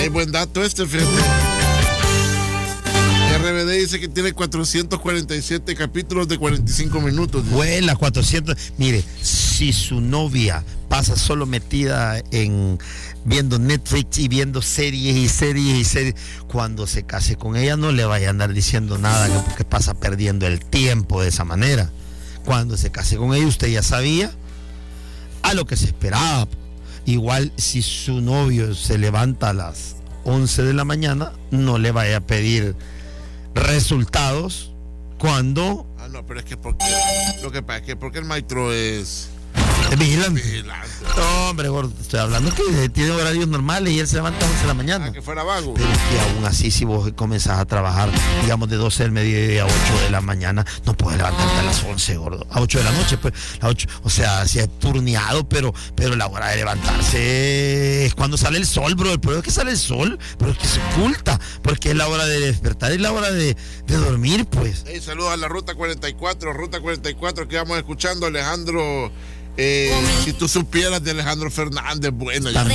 Buen dato fíjate. RBD dice que tiene 447 capítulos de 45 minutos. Vuela 400. Mire, si su novia pasa solo metida en viendo Netflix y viendo series y series y series, cuando se case con ella no le vaya a andar diciendo nada porque pasa perdiendo el tiempo de esa manera. Cuando se case con ella usted ya sabía a lo que se esperaba. Igual si su novio se levanta a las 11 de la mañana, no le vaya a pedir resultados cuando... no, pero es que porque lo que pasa es que porque el maestro es vigilante. No, hombre, gordo, estoy hablando que tiene horarios normales y él se levanta a las 11 de la mañana. Que fuera vago. Pero es que aún así, si vos comenzás a trabajar, digamos, de 12 del mediodía a 8 de la mañana, no puedes levantarte a las 11, gordo. A 8 de la noche, pues, a 8. O sea, si es turneado, pero la hora de levantarse es cuando sale el sol, bro. Pero es que sale el sol, pero es que se oculta, porque es la hora de despertar, es la hora de dormir, pues. Hey, saludos a la Ruta 44, que vamos escuchando, Alejandro. Si tú supieras de Alejandro Fernández, bueno.